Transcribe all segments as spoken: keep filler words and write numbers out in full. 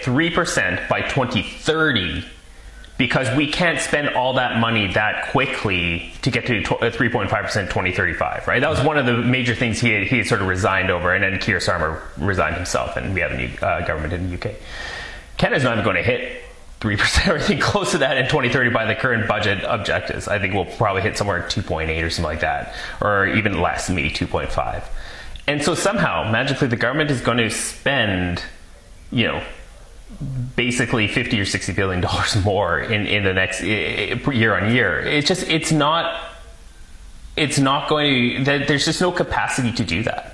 three percent by twenty thirty because we can't spend all that money that quickly to get to three point five percent twenty thirty-five, right? That was one of the major things he had, he had sort of resigned over, and then Keir Starmer resigned himself, and we have a new uh, government in the U K. Canada's not even going to hit three percent or anything close to that in twenty thirty by the current budget objectives. I think we'll probably hit somewhere at two point eight or something like that, or even less, maybe two point five. And so somehow, magically, the government is going to spend, you know, basically fifty or sixty billion dollars more in, in the next year on year. It's just, it's not, it's not going to, there's just no capacity to do that.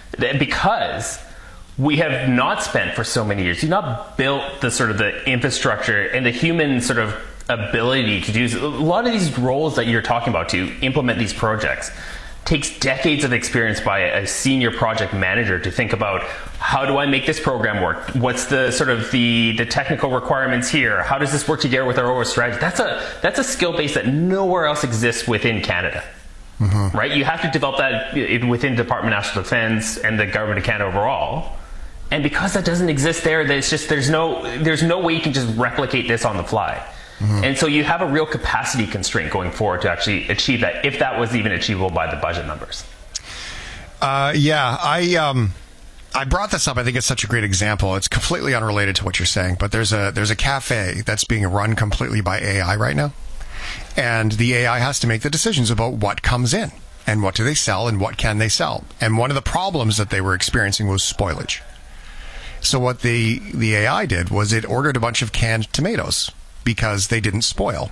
Because we have not spent for so many years. We've not built the sort of the infrastructure and the human sort of ability to do this. A lot of these roles that you're talking about to implement these projects takes decades of experience by a senior project manager to think about, how do I make this program work? What's the sort of the, the technical requirements here? How does this work together with our overall strategy? That's a, that's a skill base that nowhere else exists within Canada. Mm-hmm. Right? You have to develop that within Department of National Defence and the Government of Canada overall. And because that doesn't exist there, there's just there's no there's no way you can just replicate this on the fly. Mm-hmm. And so you have a real capacity constraint going forward to actually achieve that, if that was even achievable by the budget numbers. Uh, yeah, I um, I brought this up. I think it's such a great example. It's completely unrelated to what you're saying, but there's a there's a cafe that's being run completely by A I right now, and the A I has to make the decisions about what comes in and what do they sell and what can they sell. And one of the problems that they were experiencing was spoilage. So what the, the A I did was it ordered a bunch of canned tomatoes because they didn't spoil.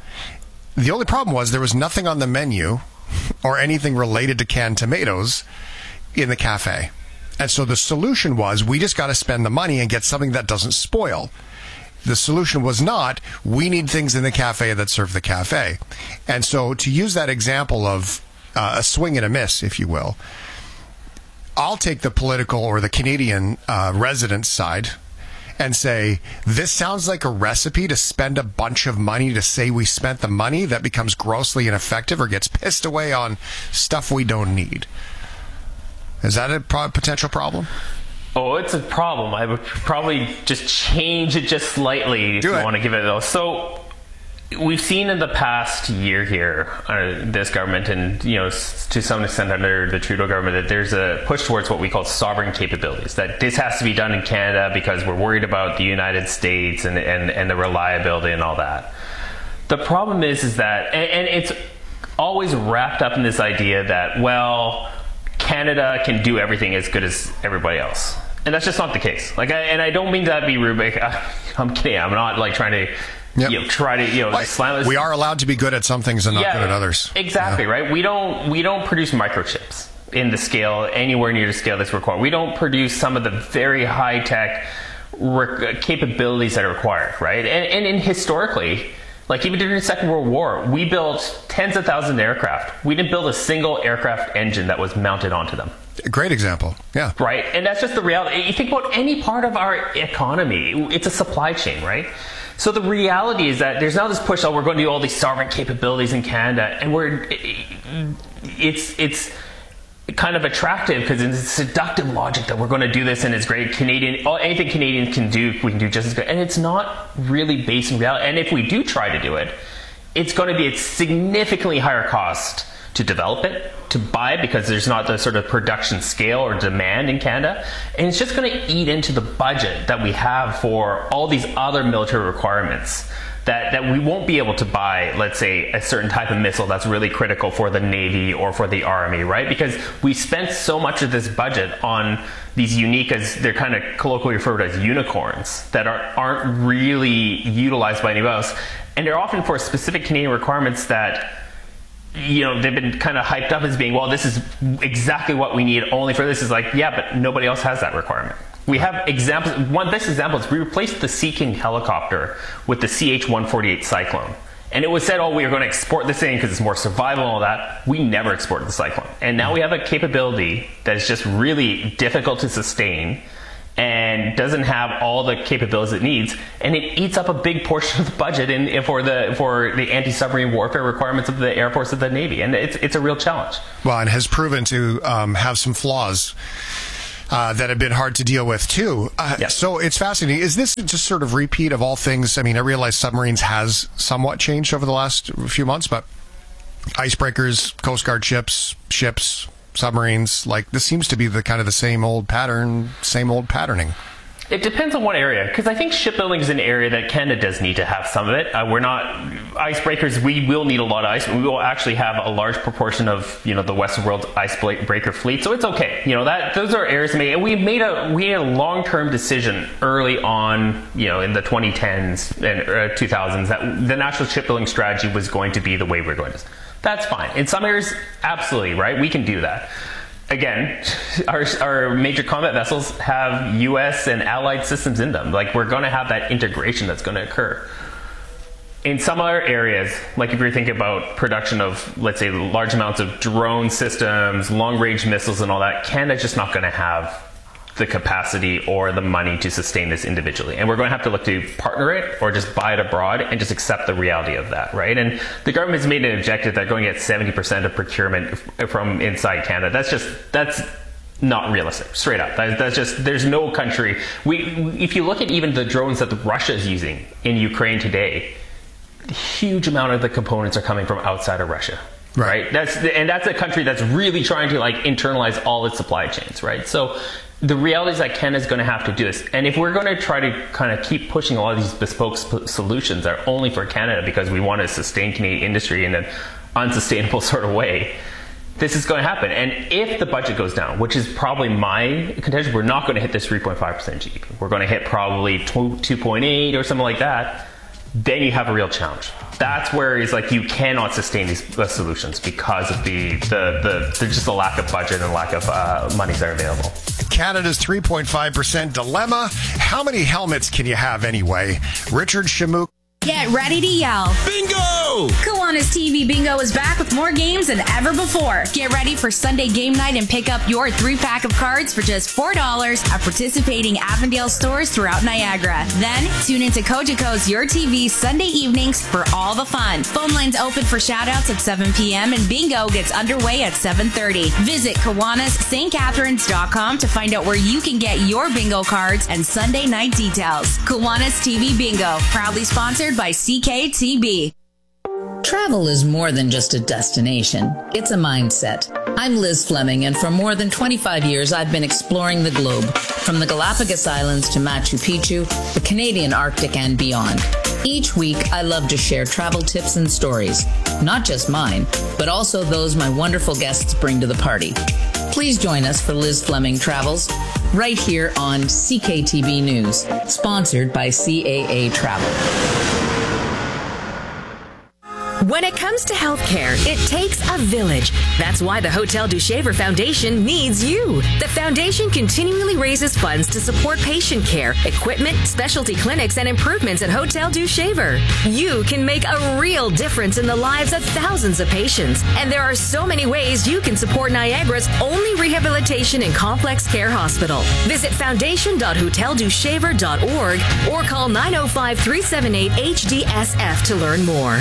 The only problem was there was nothing on the menu or anything related to canned tomatoes in the cafe. And so the solution was, we just got to spend the money and get something that doesn't spoil. The solution was not, we need things in the cafe that serve the cafe. And so to use that example of uh, a swing and a miss, if you will, I'll take the political or the Canadian uh, resident side and say, this sounds like a recipe to spend a bunch of money to say we spent the money that becomes grossly ineffective or gets pissed away on stuff we don't need. Is that a pro- potential problem? Oh, it's a problem. I would probably just change it just slightly if Do you it. want to give it though. So we've seen in the past year here, uh, this government, and you know, s- to some extent under the Trudeau government, that there's a push towards what we call sovereign capabilities. That this has to be done in Canada because we're worried about the United States and and, and the reliability and all that. The problem is, is that, and, and it's always wrapped up in this idea that, well, Canada can do everything as good as everybody else. And that's just not the case. Like, I, and I don't mean that to be rude. But I, I'm kidding. I'm not like trying to, yep. you know, try to, you know, like, slam this. We are allowed to be good at some things and not yeah, good at others. Exactly, yeah. right? We don't we don't produce microchips in the scale, anywhere near the scale that's required. We don't produce some of the very high tech re- capabilities that are required, right? And, and, and historically, like even during the Second World War, we built tens of thousands of aircraft. We didn't build a single aircraft engine that was mounted onto them. Great example. Yeah. Right. And that's just the reality. You think about any part of our economy, it's a supply chain, right? So the reality is that there's now this push, oh, we're going to do all these sovereign capabilities in Canada, and we're, it's, it's kind of attractive because it's a seductive logic that we're going to do this and it's great. Canadian, anything Canadians can do, we can do just as good. And it's not really based in reality. And if we do try to do it, it's going to be a significantly higher cost to develop it, to buy it, because there's not the sort of production scale or demand in Canada. And it's just going to eat into the budget that we have for all these other military requirements that, that we won't be able to buy, let's say, a certain type of missile that's really critical for the Navy or for the Army, right? Because we spent so much of this budget on these unique, as they're kind of colloquially referred to as unicorns, that are, aren't really utilized by anybody else. And they're often for specific Canadian requirements that, you know, they've been kind of hyped up as being, well, this is exactly what we need only for this. Is like, yeah, but nobody else has that requirement. We have examples. One best example is we replaced the Sea King helicopter with the C H one forty-eight Cyclone. And it was said, oh, we are going to export this thing because it's more survival and all that. We never exported the Cyclone. And now we have a capability that is just really difficult to sustain and doesn't have all the capabilities it needs, and it eats up a big portion of the budget in, for the for the anti-submarine warfare requirements of the Air Force and the Navy, and it's it's a real challenge. Well, and has proven to um, have some flaws. uh, that have been hard to deal with too. Uh, yeah. So it's fascinating. Is this just sort of repeat of all things? I mean, I realize submarines has somewhat changed over the last few months, but icebreakers, Coast Guard ships, ships, submarines, like this seems to be the kind of the same old pattern, same old patterning. It depends on what area, because I think shipbuilding is an area that Canada does need to have some of it. Uh, we're not icebreakers. We will need a lot of ice. We will actually have a large proportion of you know the Western world icebreaker fleet, so it's okay. You know that those are areas to make. And we made a we made a long term decision early on, you know, in the twenty tens and uh, two thousands that the national shipbuilding strategy was going to be the way we're going to. That's fine. In some areas, absolutely right. We can do that. Again, our, our major combat vessels have U S and allied systems in them. Like, we're going to have that integration that's going to occur. In some other areas, like if you're thinking about production of, let's say, large amounts of drone systems, long-range missiles and all that, Canada's just not going to have the capacity or the money to sustain this individually. And we're going to have to look to partner it or just buy it abroad and just accept the reality of that, right? And the government has made an objective that going to get seventy percent of procurement from inside Canada. That's just, that's not realistic, straight up. That, that's just, there's no country. We, if you look at even the drones that Russia is using in Ukraine today, a huge amount of the components are coming from outside of Russia. Right. right. That's and that's a country that's really trying to like internalize all its supply chains, right? So the reality is that Canada's going to have to do this. And if we're going to try to kind of keep pushing a lot of these bespoke sp- solutions that are only for Canada because we want to sustain Canadian industry in an unsustainable sort of way, this is going to happen. And if the budget goes down, which is probably my contention, we're not going to hit this three point five percent G D P. We're going to hit probably two point eight or something like that. Then you have a real challenge. That's where it's like you cannot sustain these uh, solutions because of the, the, the, the just the lack of budget and lack of uh, monies that are available. Canada's three point five percent dilemma. How many helmets can you have anyway? Richard Shamouk. Get ready to yell. Bingo! Kiwanis T V Bingo is back with more games than ever before. Get ready for Sunday game night and pick up your three-pack of cards for just four dollars at participating Avondale stores throughout Niagara. Then, tune into Cogeco's Your T V Sunday evenings for all the fun. Phone lines open for shoutouts at seven p.m. and bingo gets underway at seven thirty. Visit Kiwanis St Catharines dot com to find out where you can get your bingo cards and Sunday night details. Kiwanis T V Bingo, proudly sponsored by C K T B. Travel is more than just a destination. It's a mindset. I'm Liz Fleming, and for more than twenty-five years, I've been exploring the globe, from the Galapagos Islands to Machu Picchu, the Canadian Arctic, and beyond. Each week, I love to share travel tips and stories, not just mine, but also those my wonderful guests bring to the party. Please join us for Liz Fleming Travels, right here on C K T B News, sponsored by C A A Travel. When it comes to healthcare, it takes a village. That's why the Hotel du Shaver Foundation needs you. The foundation continually raises funds to support patient care, equipment, specialty clinics, and improvements at Hotel du Shaver. You can make a real difference in the lives of thousands of patients. And there are so many ways you can support Niagara's only rehabilitation and complex care hospital. Visit foundation dot hotel du shaver dot org or call nine oh five, three seven eight, H D S F to learn more.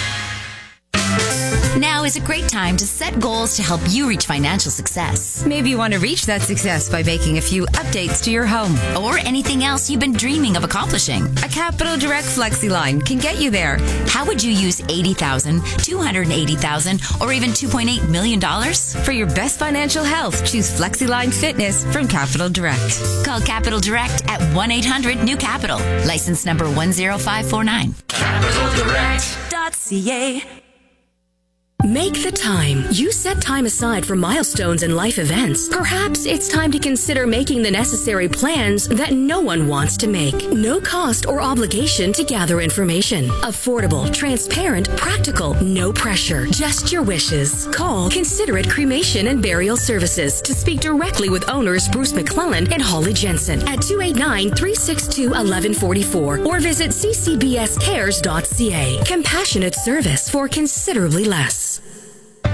Now is a great time to set goals to help you reach financial success. Maybe you want to reach that success by making a few updates to your home. Or anything else you've been dreaming of accomplishing. A Capital Direct FlexiLine can get you there. How would you use eighty thousand dollars, two hundred eighty thousand dollars, or even two point eight million dollars? For your best financial health, choose FlexiLine Fitness from Capital Direct. Call Capital Direct at one eight hundred new capital. License number one zero five four nine. capital direct dot c a. Make the time. You set time aside for milestones and life events. Perhaps it's time to consider making the necessary plans that no one wants to make. No cost or obligation to gather information. Affordable, transparent, practical, no pressure. Just your wishes. Call Considerate Cremation and Burial Services to speak directly with owners Bruce McClellan and Holly Jensen at two eight nine, three six two, one one four four or visit c c b s cares dot c a. Compassionate service for considerably less.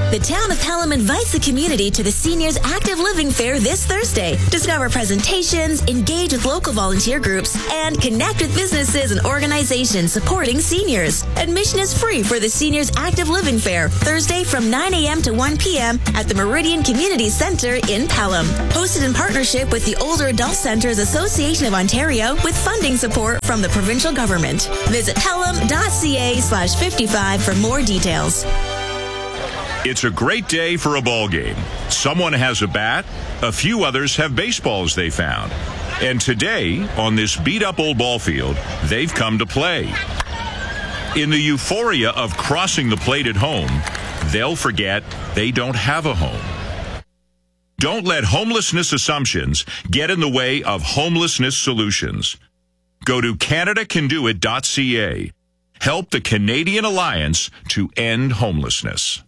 The town of Pelham invites the community to the Seniors Active Living Fair this Thursday. Discover presentations, engage with local volunteer groups, and connect with businesses and organizations supporting seniors. Admission is free for the Seniors Active Living Fair, Thursday from nine a.m. to one p.m. at the Meridian Community Centre in Pelham. Hosted in partnership with the Older Adult Centres Association of Ontario with funding support from the provincial government. Visit pelham.ca slash 55 for more details. It's a great day for a ball game. Someone has a bat, a few others have baseballs they found. And today, on this beat-up old ball field, they've come to play. In the euphoria of crossing the plate at home, they'll forget they don't have a home. Don't let homelessness assumptions get in the way of homelessness solutions. Go to canada can do it dot c a. Help the Canadian Alliance to end homelessness.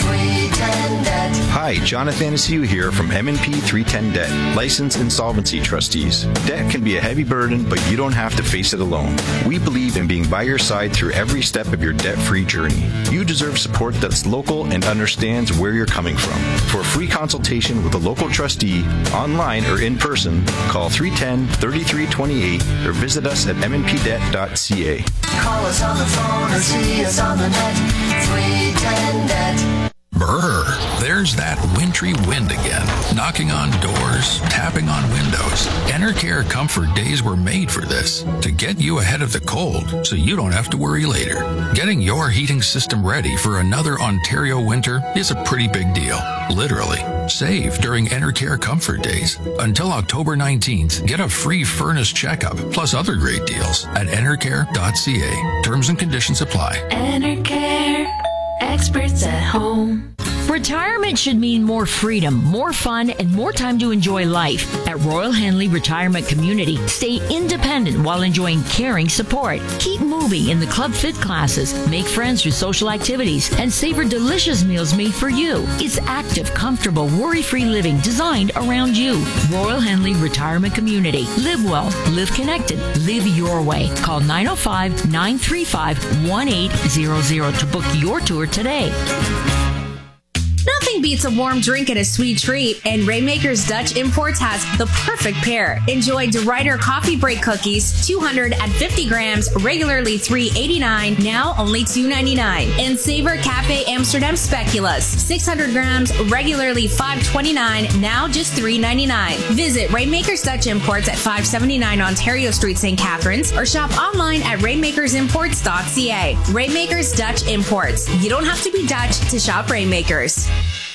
Hi, Jonathan Asiu here from M and P three ten Debt, Licensed Insolvency Trustees. Debt can be a heavy burden, but you don't have to face it alone. We believe in being by your side through every step of your debt-free journey. You deserve support that's local and understands where you're coming from. For a free consultation with a local trustee, online or in person, call three one zero, three three two eight or visit us at m n p debt dot c a. Call us on the phone or see us on the net. three ten debt. Brr, there's that wintry wind again, knocking on doors, tapping on windows. Enercare Comfort Days were made for this, to get you ahead of the cold so you don't have to worry later. Getting your heating system ready for another Ontario winter is a pretty big deal, literally. Save during Enercare Comfort Days. Until October nineteenth, get a free furnace checkup, plus other great deals at enercare dot c a. Terms and conditions apply. Enercare. Experts at home. Retirement should mean more freedom, more fun, and more time to enjoy life. At Royal Henley Retirement Community, stay independent while enjoying caring support. Keep moving in the Club Fit classes, make friends through social activities, and savor delicious meals made for you. It's active, comfortable, worry-free living designed around you. Royal Henley Retirement Community. Live well, live connected, live your way. Call nine oh five, nine three five, one eight zero zero to book your tour today. Nothing beats a warm drink and a sweet treat, and Rainmaker's Dutch Imports has the perfect pair. Enjoy De Ruyter Coffee Break Cookies, two hundred fifty grams, regularly three eighty-nine, now only two ninety-nine. And Savor Cafe Amsterdam Speculoos, six hundred grams, regularly five twenty-nine, now just three ninety-nine. Visit Rainmaker's Dutch Imports at five seventy-nine Ontario Street, Saint Catharines, or shop online at rainmakers imports dot c a. Rainmaker's Dutch Imports. You don't have to be Dutch to shop Rainmakers.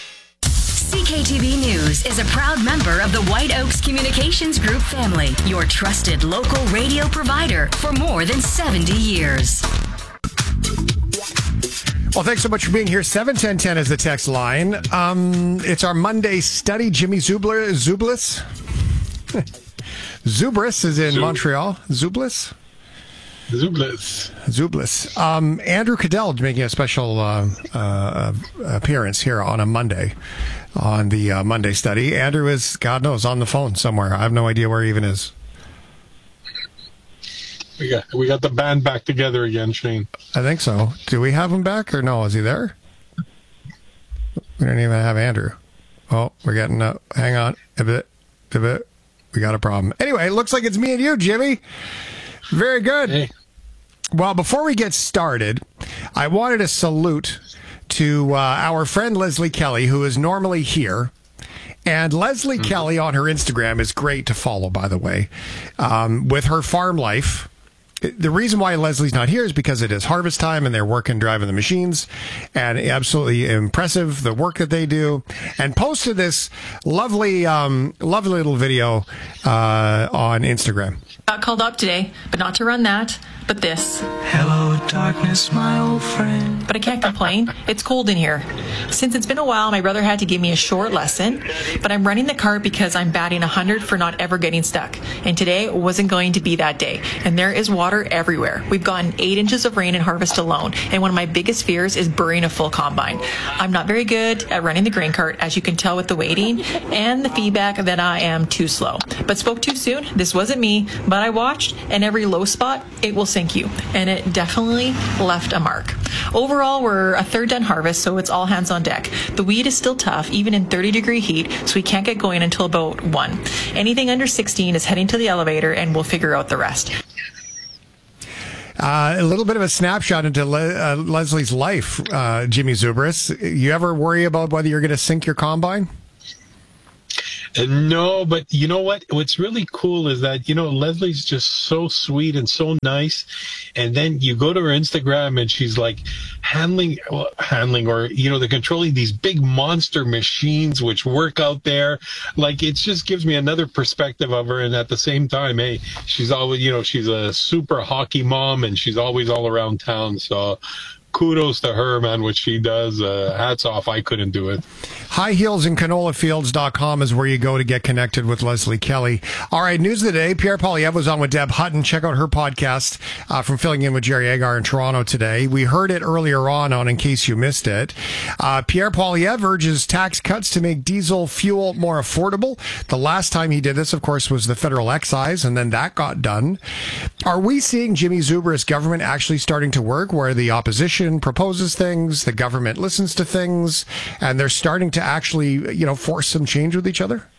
C K T V News is a proud member of the White Oaks Communications Group family, your trusted local radio provider for more than seventy years. Well, thanks so much for being here. seven ten ten is the text line. Um, it's our Monday study. Jimmy Zubler, Zublis. Zubris is in Zub- Montreal. Zublis? Zublis. Zublis. Um, Andrew Cadell making a special uh, uh, appearance here on a Monday, on the uh, Monday study. Andrew is, God knows, on the phone somewhere. I have no idea where he even is. We got we got the band back together again, Shane. I think so. Do we have him back or no? Is he there? We don't even have Andrew. Oh, we're getting up. Hang on. A bit. A bit. We got a problem. Anyway, it looks like it's me and you, Jimmy. Very good. Hey. Well, before we get started, I wanted to salute to uh, our friend Leslie Kelly, who is normally here. And Leslie mm-hmm. Kelly on her Instagram is great to follow, by the way, um, with her farm life. The reason why Leslie's not here is because it is harvest time and they're working, driving the machines, and absolutely impressive, the work that they do, and posted this lovely, um, lovely little video uh, on Instagram. Got called up today, but not to run that, but this. Hello, darkness, my old friend. But I can't complain. It's cold in here. Since it's been a while, my brother had to give me a short lesson, but I'm running the cart because I'm batting one hundred for not ever getting stuck. And today wasn't going to be that day. And there is water everywhere. We've gotten eight inches of rain in harvest alone, and one of my biggest fears is burying a full combine. I'm not very good at running the grain cart, as you can tell with the waiting and the feedback that I am too slow. But spoke too soon. This wasn't me, but I watched, and every low spot, it will sink you. And it definitely definitely left a mark. Overall, we're a third done harvest, so it's all hands on deck. The weed is still tough, even in thirty degree heat, so we can't get going until about one. Anything under sixteen is heading to the elevator, and we'll figure out the rest. Uh, a little bit of a snapshot into Le- uh, Leslie's life, uh, Jimmy Zubris. You ever worry about whether you're going to sink your combine? Uh, no, but you know what? What's really cool is that, you know, Leslie's just so sweet and so nice. And then you go to her Instagram and she's like handling, well, handling or, you know, they're controlling these big monster machines which work out there. Like, it just gives me another perspective of her. And at the same time, hey, she's always, you know, she's a super hockey mom and she's always all around town. So kudos to her, man, what she does. Uh, hats off. I couldn't do it. high heels and canola fields dot com is where you go to get connected with Leslie Kelly. All right, news of the day. Pierre Poilievre was on with Deb Hutton. Check out her podcast uh, from Filling In with Jerry Agar in Toronto today. We heard it earlier on, on in case you missed it. Uh, Pierre Poilievre urges tax cuts to make diesel fuel more affordable. The last time he did this, of course, was the federal excise, and then that got done. Are we seeing Jimmy Zubris' government actually starting to work where the opposition proposes things, the government listens to things, and they're starting to actually, you know, force some change with each other?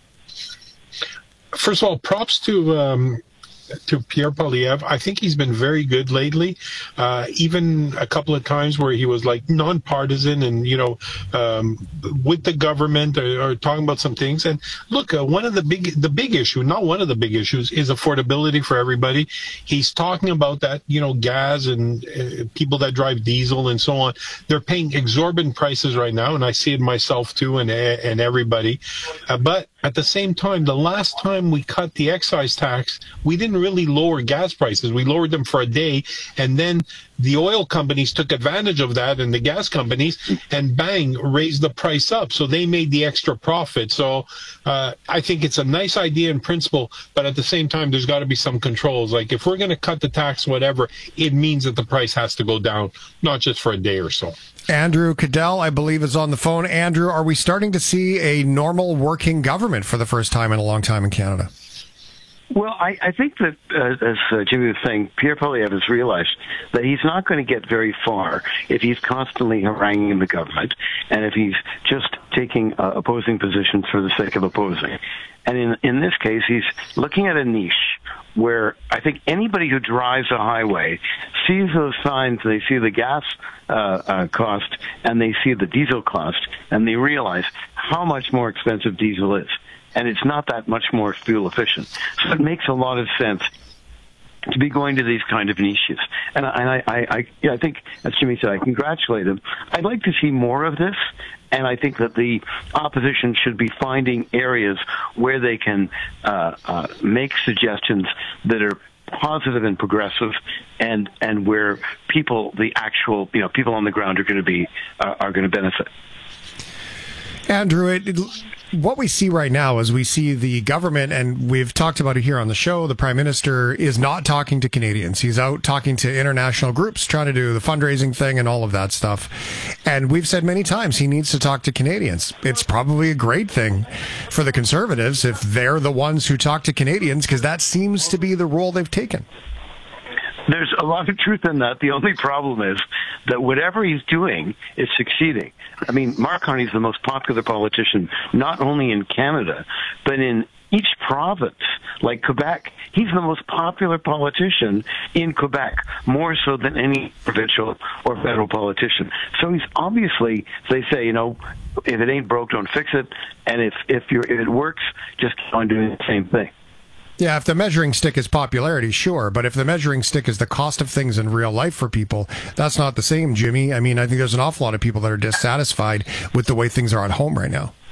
First of all, props to um, to Pierre Poilievre. I think he's been very good lately. Uh, even a couple of times where he was like nonpartisan and, you know, um, with the government or, or talking about some things. And look, uh, one of the big, the big issue, not one of the big issues, is affordability for everybody. He's talking about that, you know, gas and uh, people that drive diesel and so on. They're paying exorbitant prices right now, and I see it myself too, and and everybody. Uh, but at the same time, the last time we cut the excise tax, we didn't really lower gas prices. We lowered them for a day, and then the oil companies took advantage of that, and the gas companies, and bang, raised the price up. So they made the extra profit. So uh, I think it's a nice idea in principle, but at the same time, there's got to be some controls. Like, if we're going to cut the tax, whatever, it means that the price has to go down, not just for a day or so. Andrew Cadell, I believe, is on the phone. Andrew, are we starting to see a normal working government for the first time in a long time in Canada? Well, I, I think that, uh, as uh, Jimmy was saying, Pierre Poilievre has realized that he's not going to get very far if he's constantly haranguing the government and if he's just taking uh, opposing positions for the sake of opposing. And in, in this case, he's looking at a niche where I think anybody who drives a highway sees those signs, they see the gas uh, uh, cost and they see the diesel cost, and they realize how much more expensive diesel is. And it's not that much more fuel efficient. So it makes a lot of sense to be going to these kind of niches. And I, I, I, yeah, I think, as Jimmy said, I congratulate him. I'd like to see more of this. And I think that the opposition should be finding areas where they can uh, uh, make suggestions that are positive and progressive, and and where people, the actual, you know, people on the ground are going to be uh, are going to benefit. Andrew, it, it, what we see right now is we see the government, and we've talked about it here on the show, the Prime Minister is not talking to Canadians. He's out talking to international groups, trying to do the fundraising thing and all of that stuff. And we've said many times he needs to talk to Canadians. It's probably a great thing for the Conservatives if they're the ones who talk to Canadians, because that seems to be the role they've taken. There's a lot of truth in that. The only problem is that whatever he's doing is succeeding. I mean, Mark Carney's the most popular politician, not only in Canada, but in each province. Like Quebec, he's the most popular politician in Quebec, more so than any provincial or federal politician. So he's obviously, they say, you know, if it ain't broke, don't fix it. And if, if, you're, if it works, just keep on doing the same thing. Yeah, if the measuring stick is popularity, sure. But if the measuring stick is the cost of things in real life for people, that's not the same, Jimmy. I mean, I think there's an awful lot of people that are dissatisfied with the way things are at home right now.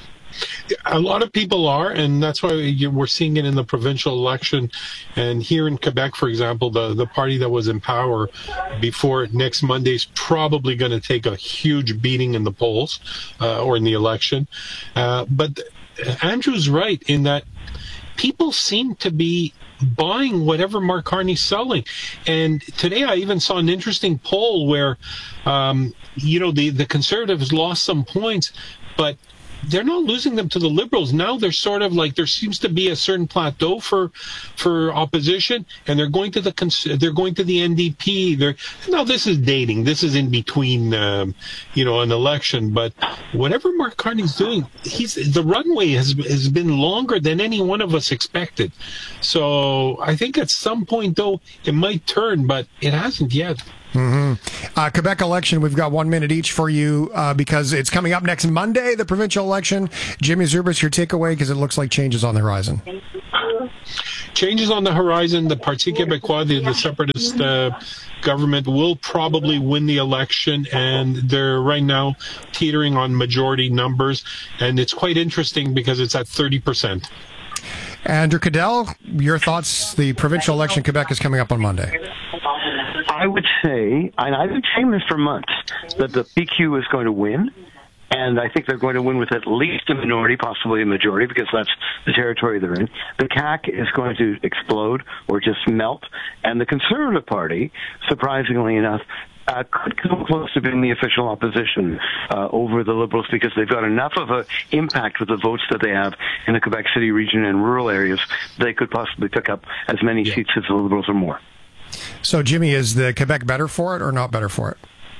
A lot of people are, and that's why you, we're seeing it in the provincial election. And here in Quebec, for example, the, the party that was in power before next Monday is probably going to take a huge beating in the polls uh, or in the election. Uh, but Andrew's right in that people seem to be buying whatever Mark Carney's selling. And today I even saw an interesting poll where, um, you know, the, the Conservatives lost some points, but they're not losing them to the Liberals. Now they're sort of like, there seems to be a certain plateau for for opposition, and they're going to the cons- they're going to the N D P. They're now this is dating. This is in between, um, you know, an election. But whatever Mark Carney's doing, he's the runway has has been longer than any one of us expected. So I think at some point though it might turn, but it hasn't yet. Mm-hmm. Uh, Quebec election, we've got one minute each for you uh, because it's coming up next Monday, the provincial election. Jimmy Zubas, your takeaway, because it looks like changes on the horizon. Changes on the horizon. The Parti Québécois, the, the separatist uh, government, will probably win the election, and they're right now teetering on majority numbers. And it's quite interesting because it's at thirty percent. Andrew Cadell, your thoughts? The provincial election in Quebec is coming up on Monday. I would say, and I've been saying this for months, that the P Q is going to win, and I think they're going to win with at least a minority, possibly a majority, because that's the territory they're in. The C A Q is going to explode or just melt, and the Conservative Party, surprisingly enough, Uh, could come close to being the official opposition uh, over the Liberals, because they've got enough of an impact with the votes that they have in the Quebec City region and rural areas. They could possibly pick up as many yeah. seats as the Liberals or more. So, Jimmy, is the Quebec better for it or not better for it?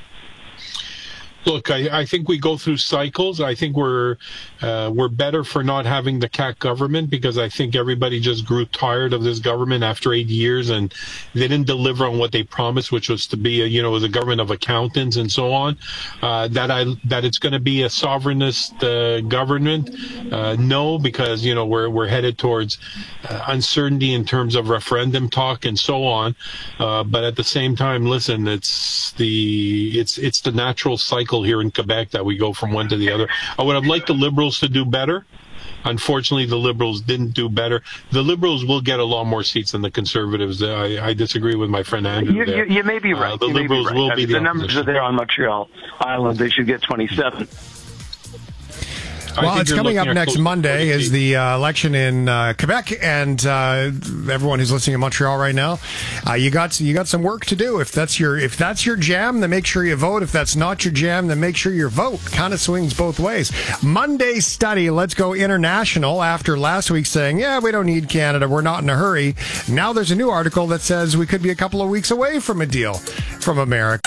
Look, I, I think we go through cycles. I think we're uh, we're better for not having the C A Q government, because I think everybody just grew tired of this government after eight years, and they didn't deliver on what they promised, which was to be a, you know, as a government of accountants and so on. Uh, that I that it's going to be a sovereignist uh, government, uh, no, because you know we're we're headed towards uh, uncertainty in terms of referendum talk and so on. Uh, but at the same time, listen, it's the it's it's the natural cycle here in Quebec that we go from one to the other. I would have liked the Liberals to do better. Unfortunately, the Liberals didn't do better. The Liberals will get a lot more seats than the Conservatives. I, I disagree with my friend Andrew you, there. You, you may be right. Uh, the you Liberals right. will I be mean, the The numbers opposition. are there on Montreal Island. They should get twenty-seven. Well, it's coming up next Monday is the uh, election in uh, Quebec, and uh, everyone who's listening in Montreal right now, uh, you got you got some work to do. If that's your if that's your jam, then make sure you vote. If that's not your jam, then make sure your vote kind of swings both ways. Monday study, let's go international. After last week saying, yeah, we don't need Canada, we're not in a hurry. Now there's a new article that says we could be a couple of weeks away from a deal from America.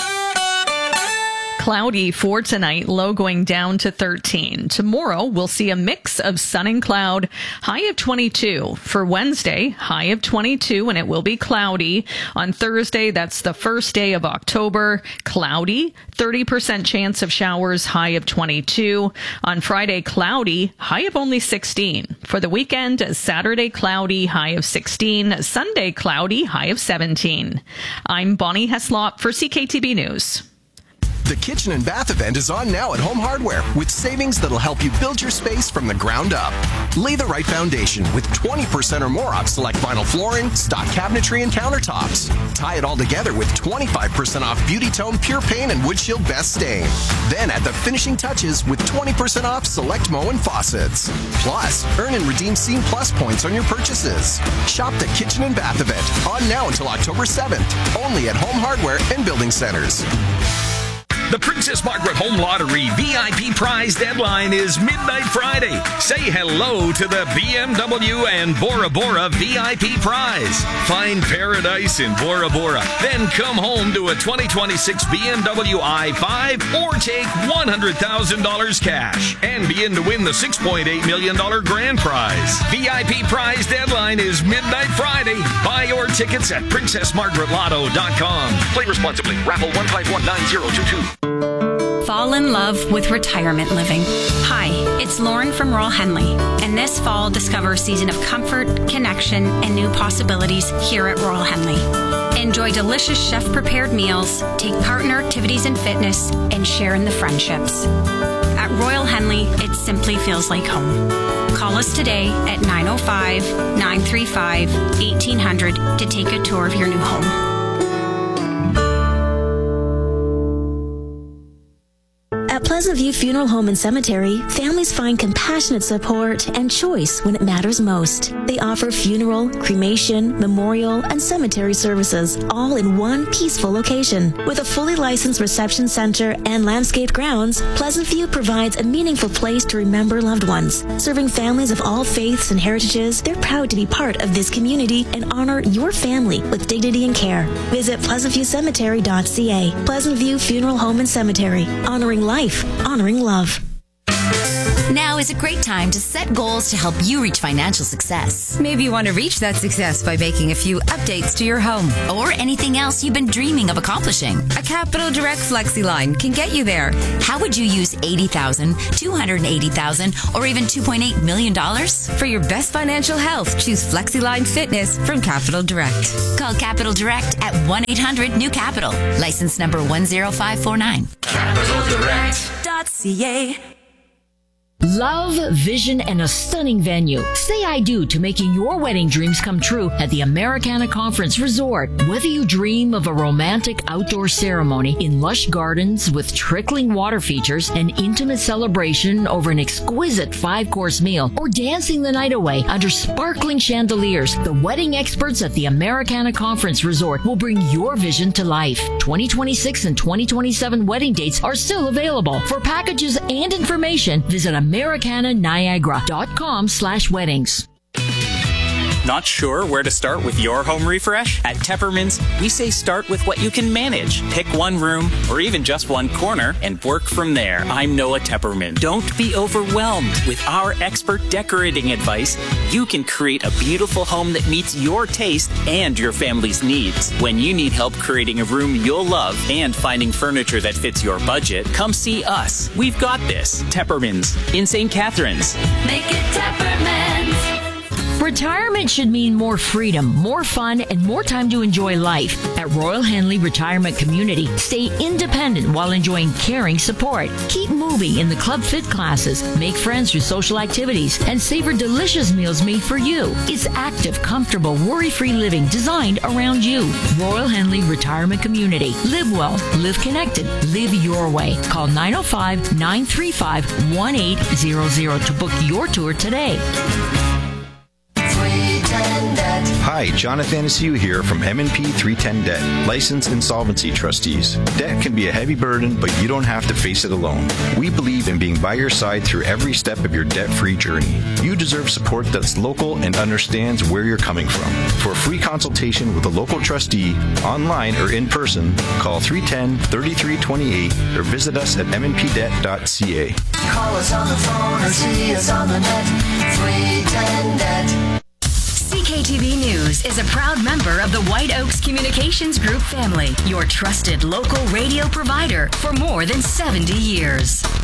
Cloudy for tonight, low going down to thirteen. Tomorrow, we'll see a mix of sun and cloud, high of twenty-two. For Wednesday, high of twenty-two, and it will be cloudy. On Thursday, that's the first day of October, cloudy, thirty percent chance of showers, high of twenty-two. On Friday, cloudy, high of only sixteen. For the weekend, Saturday, cloudy, high of sixteen. Sunday, cloudy, high of seventeen. I'm Bonnie Heslop for C K T B News. The Kitchen and Bath event is on now at Home Hardware with savings that'll help you build your space from the ground up. Lay the right foundation with twenty percent or more off select vinyl flooring, stock cabinetry, and countertops. Tie it all together with twenty-five percent off Beauty Tone Pure Paint and Wood Shield Best Stain. Then add the finishing touches with twenty percent off select Moen and faucets. Plus, earn and redeem Scene Plus points on your purchases. Shop the Kitchen and Bath event on now until October seventh, only at Home Hardware and Building Centers. The Princess Margaret Home Lottery V I P prize deadline is midnight Friday. Say hello to the B M W and Bora Bora V I P prize. Find paradise in Bora Bora. Then come home to a twenty twenty-six B M W i five or take one hundred thousand dollars cash and be in to win the six point eight million dollars grand prize. V I P prize deadline is midnight Friday. Buy your tickets at princess margaret lotto dot com. Play responsibly. Raffle one five one nine zero two two. Fall in love with retirement living. Hi, it's Lauren from Royal Henley, and this fall discover a season of comfort, connection, and new possibilities here at Royal Henley. Enjoy delicious chef-prepared meals, take part in our activities and fitness, and share in the friendships. At Royal Henley, it simply feels like home. Call us today at nine oh five, nine three five, eighteen hundred to take a tour of your new home. At Pleasant View Funeral Home and Cemetery, families find compassionate support and choice when it matters most. They offer funeral, cremation, memorial, and cemetery services, all in one peaceful location. With a fully licensed reception center and landscaped grounds, Pleasant View provides a meaningful place to remember loved ones. Serving families of all faiths and heritages, they're proud to be part of this community and honor your family with dignity and care. Visit pleasant view cemetery dot c a. Pleasant View Funeral Home and Cemetery. Honoring life, honoring love. Now is a great time to set goals to help you reach financial success. Maybe you want to reach that success by making a few updates to your home. Or anything else you've been dreaming of accomplishing. A Capital Direct FlexiLine can get you there. How would you use eighty thousand dollars, two hundred eighty thousand dollars, or even two point eight million dollars? For your best financial health, choose FlexiLine Fitness from Capital Direct. Call Capital Direct at one eight hundred new capital. License number one zero five four nine. capital direct dot c a. Love, vision, and a stunning venue. Say I do to making your wedding dreams come true at the Americana Conference Resort. Whether you dream of a romantic outdoor ceremony in lush gardens with trickling water features, an intimate celebration over an exquisite five-course meal, or dancing the night away under sparkling chandeliers, the wedding experts at the Americana Conference Resort will bring your vision to life. twenty twenty-six and twenty twenty-seven wedding dates are still available. For packages and information, visit americana niagara dot com slash weddings. Not sure where to start with your home refresh? At Teppermans, we say start with what you can manage. Pick one room or even just one corner and work from there. I'm Noah Tepperman. Don't be overwhelmed. With our expert decorating advice, you can create a beautiful home that meets your taste and your family's needs. When you need help creating a room you'll love and finding furniture that fits your budget, come see us. We've got this. Teppermans in Saint Catharines. Make it Teppermans. Retirement should mean more freedom, more fun, and more time to enjoy life. At Royal Henley Retirement Community, stay independent while enjoying caring support. Keep moving in the Club Fit classes, make friends through social activities, and savor delicious meals made for you. It's active, comfortable, worry-free living designed around you. Royal Henley Retirement Community. Live well, live connected, live your way. Call nine oh five, nine three five, one eight zero zero to book your tour today. Hi, Jonathan Asiu here from M and P three ten Debt, licensed insolvency trustees. Debt can be a heavy burden, but you don't have to face it alone. We believe in being by your side through every step of your debt-free journey. You deserve support that's local and understands where you're coming from. For a free consultation with a local trustee, online or in person, call three one zero, three three two eight or visit us at m n p debt dot c a. Call us on the phone or see us on the net. three ten debt. C K T V News is a proud member of the White Oaks Communications Group family, your trusted local radio provider for more than seventy years.